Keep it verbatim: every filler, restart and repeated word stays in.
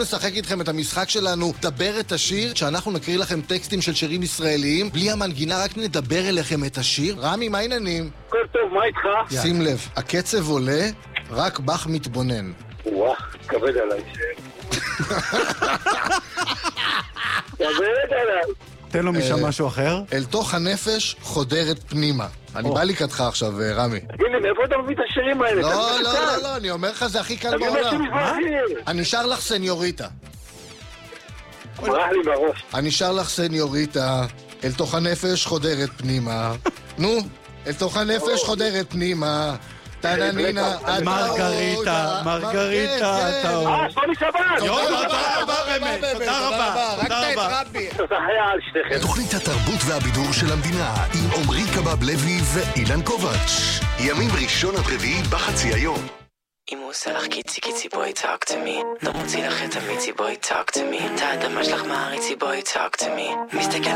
נשחק איתכם את המשחק שלנו, דבר את השיר, שאנחנו נקריא לכם טקסטים של שירים ישראליים, בלי המנגינה, רק נדבר אליכם את השיר. רמי, מה העניינים? כל טוב, מה איתך? שים לב, הקצב עולה, רק בח מתבונן. וואו, כבד עליי. כבד עליי. תן לו משם משהו אחר. אל תוך הנפש חודרת פנימה. אני בא לקראתך עכשיו, רמי. תגיד לי, מאיפה אתה מביא את השירים האלה? לא, לא, לא, לא, אני אומר לך, זה הכי קל בעולם. אני שר לך סניוריטה. ברח לי בראש. אני שר לך סניוריטה, אל תוך הנפש חודרת פנימה. נו, אל תוך הנפש חודרת פנימה. טננינה, מרגריטה, מרגריטה, אתה אוהב. אה, סוני שבת! תודה רבה, רמי, תודה רבה, תודה רבה. תחיה על שתיכם. תוכנית התרבות והבידור של המדינה עם עומרי קבב לוי ואילן קובץ'. ימים ראשון עד רביעי בחצי היום. אם הוא עושה לך קיצי קיצי בואי talk to me, לא מוציא לך את המיצי בואי talk to me, את האדמה שלך מעריצי בואי talk to me, מסתכל